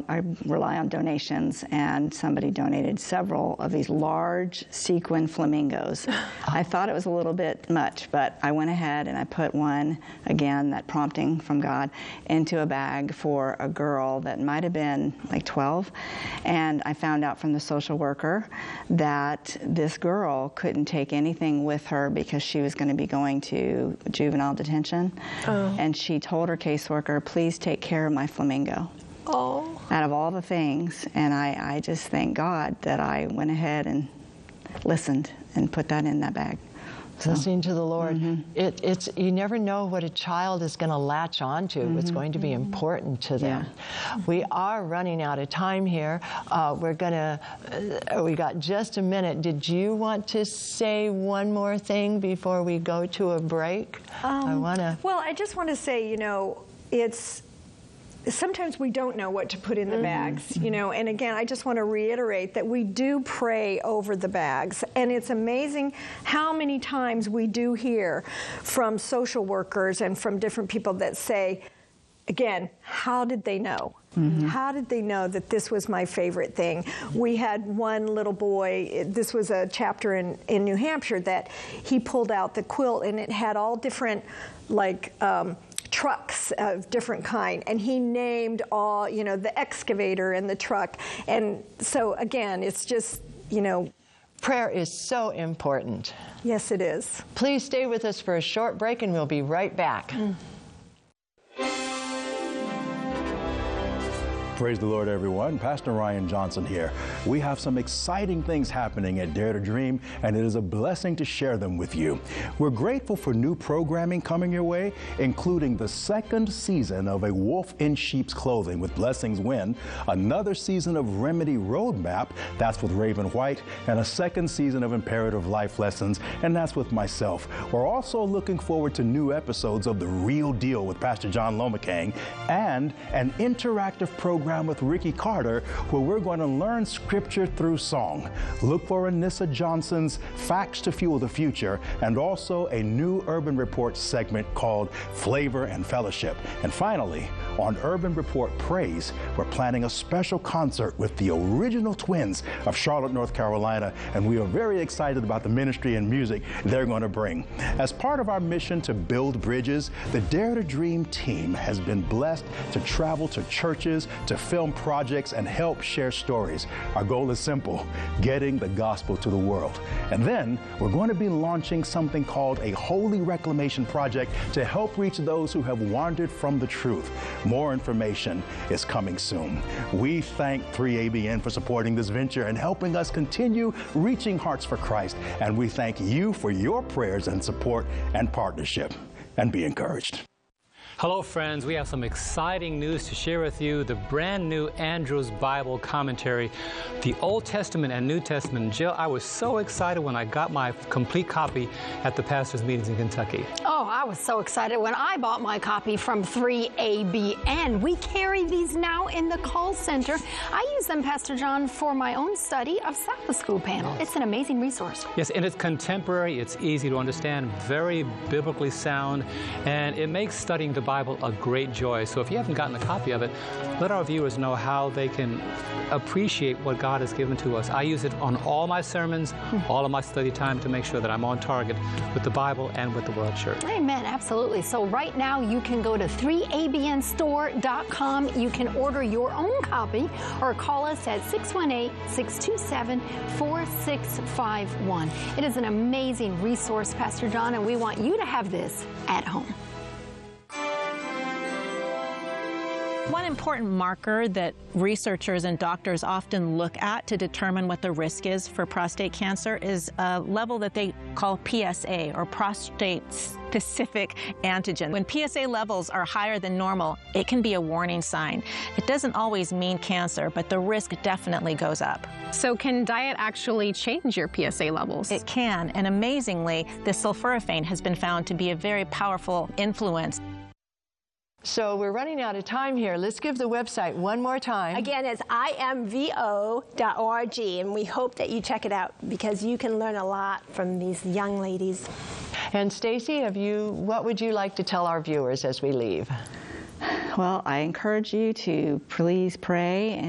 I rely on donations, and somebody donated several of these large sequin flamingos. I thought it was a little bit much, but I went ahead and I put one, again, that prompting from God, into a bag for a girl that might have been like 12. And I found out from the social worker that this girl couldn't take anything with her because she was going to be going to juvenile detention. And she told her caseworker, please take care of my flamingo. Out of all the things. And I just thank God that I went ahead and listened and put that in that bag. So. Listening to the Lord. It's you never know what a child is going to latch on to, what's going to be important to them. We are running out of time here. We got just a minute. Did you want to say one more thing before we go to a break? Well, I just want to say, you know, sometimes we don't know what to put in the bags, you know, and again, I just want to reiterate that we do pray over the bags, and it's amazing how many times we do hear from social workers and from different people that say, again, how did they know? How did they know that this was my favorite thing? We had one little boy, this was a chapter in New Hampshire, that he pulled out the quilt, and it had all different, like, trucks of different kind, and he named all, you know, the excavator and the truck. And so again, it's just, you know, prayer is so important. Yes, it is. Please stay with us for a short break, and we'll be right back. Praise the Lord, everyone. Pastor Ryan Johnson here. We have some exciting things happening at Dare to Dream, and it is a blessing to share them with you. We're grateful for new programming coming your way, including the second season of A Wolf in Sheep's Clothing with Blessings Win, another season of Remedy Roadmap, that's with Raven White, and a second season of Imperative Life Lessons, and that's with myself. We're also looking forward to new episodes of The Real Deal with Pastor John Lomacang, and an interactive program with Ricky Carter, where we're going to learn Scripture through song. Look for Anissa Johnson's Facts to Fuel the Future, and also a new Urban Report segment called Flavor and Fellowship. And finally, on Urban Report Praise, we're planning a special concert with the original twins of Charlotte, North Carolina, and we are very excited about the ministry and music they're going to bring. As part of our mission to build bridges, the Dare to Dream team has been blessed to travel to churches, to film projects, and help share stories. Our goal is simple: getting the gospel to the world. And then we're going to be launching something called a Holy Reclamation Project to help reach those who have wandered from the truth. More information is coming soon. We thank 3ABN for supporting this venture and helping us continue reaching hearts for Christ. And we thank you for your prayers and support and partnership. And be encouraged. Hello friends, we have some exciting news to share with you. The brand new Andrews Bible Commentary, the Old Testament and New Testament. Jill, I was so excited when I got my complete copy at the pastors' meetings in Kentucky. Oh, I was so excited when I bought my copy from 3ABN. We carry these now in the call center. I use them, Pastor John, for my own study of Sabbath School panel. It's an amazing resource. Yes, and it's contemporary, it's easy to understand, very biblically sound, and it makes studying the Bible a great joy. So if you haven't gotten a copy of it, let our viewers know how they can appreciate what God has given to us. I use it on all my sermons, all of my study time, to make sure that I'm on target with the Bible and with the World Church. Amen, absolutely. So right now you can go to 3abnstore.com. You can order your own copy or call us at 618-627-4651. It is an amazing resource, Pastor John, and we want you to have this at home. One important marker that researchers and doctors often look at to determine what the risk is for prostate cancer is a level that they call PSA, or prostate-specific antigen. When PSA levels are higher than normal, it can be a warning sign. It doesn't always mean cancer, but the risk definitely goes up. So can diet actually change your PSA levels? It can, and amazingly, the sulforaphane has been found to be a very powerful influence. So we're running out of time here. Let's give the website one more time. Again, it's imvo.org, and we hope that you check it out because you can learn a lot from these young ladies. And Stacy, what would you like to tell our viewers as we leave? Well, I encourage you to please pray